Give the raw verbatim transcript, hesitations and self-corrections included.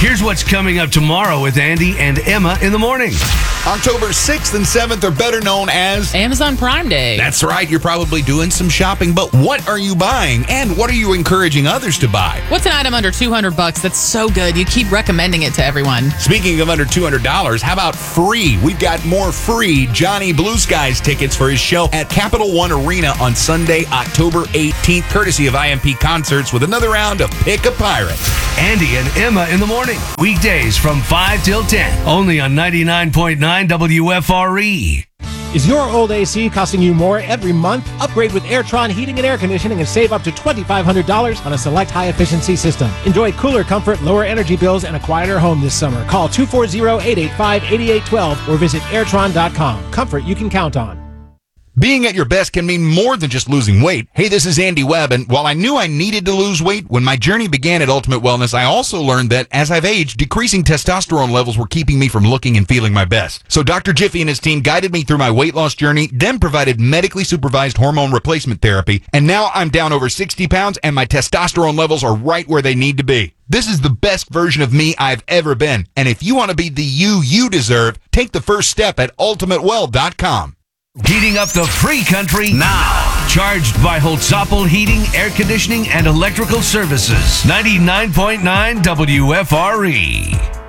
Here's what's coming up tomorrow with Andy and Emma in the morning. October sixth and seventh are better known as Amazon Prime Day. That's right. You're probably doing some shopping, but what are you buying and what are you encouraging others to buy? What's an item under two hundred bucks that's so good you keep recommending it to everyone? Speaking of under two hundred dollars, how about free? We've got more free Johnny Blue Skies tickets for his show at Capital One Arena on Sunday, October eighteenth, courtesy of I M P Concerts with another round of Pick a Pirate. Andy and Emma in the morning. Weekdays from five till ten. Only on ninety-nine point nine W F R E. Is your old A C costing you more every month? Upgrade with Airtron Heating and Air Conditioning and save up to two thousand five hundred dollars on a select high-efficiency system. Enjoy cooler comfort, lower energy bills, and a quieter home this summer. Call two four zero, eight eight five, eight eight one two or visit airtron dot com. Comfort you can count on. Being at your best can mean more than just losing weight. Hey, this is Andy Webb, and while I knew I needed to lose weight, when my journey began at Ultimate Wellness, I also learned that as I've aged, decreasing testosterone levels were keeping me from looking and feeling my best. So Doctor Jiffy and his team guided me through my weight loss journey, then provided medically supervised hormone replacement therapy, and now I'm down over sixty pounds and my testosterone levels are right where they need to be. This is the best version of me I've ever been, and if you want to be the you you deserve, take the first step at ultimate well dot com. Heating up the free country now. Charged by Holtzapfel Heating, Air Conditioning, and Electrical Services. ninety-nine point nine W F R E.